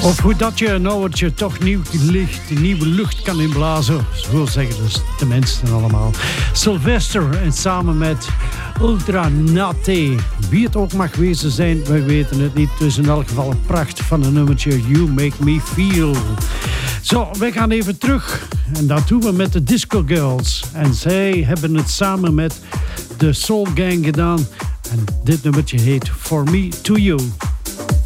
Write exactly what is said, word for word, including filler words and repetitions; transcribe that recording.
Of hoe dat je een oudertje toch nieuw licht, nieuwe lucht kan inblazen. Zo zeggen dus de mensen allemaal. Sylvester en samen met Ultra Nate. Wie het ook mag wezen zijn, we weten het niet. Dus in elk geval een pracht van een nummertje You Make Me Feel. Zo, wij gaan even terug. En dat doen we met de Disco Girls. En zij hebben het samen met de Soul Gang gedaan. En dit nummertje heet For Me To You.